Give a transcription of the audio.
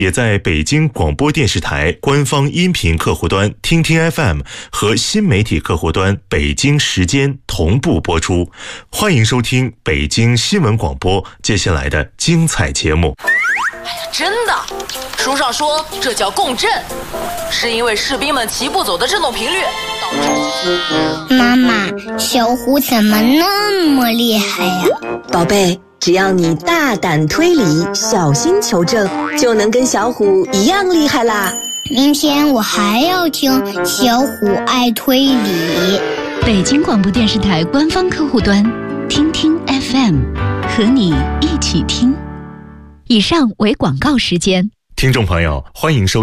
也在北京广播电视台官方音频客户端听听 FM 和新媒体客户端北京时间同步播出。欢迎收听北京新闻广播接下来的精彩节目。 真的，书上说这叫共振，是因为士兵们齐步走的振动频率导致。 妈妈，小虎怎么那么厉害呀？ 宝贝，只要你大胆推理，小心求证，就能跟小虎一样厉害啦。 明天我还要听小虎爱推理。 北京广播电视台官方客户端听听 FM， 和你一起听。以上为广告时间。 听众朋友，欢迎收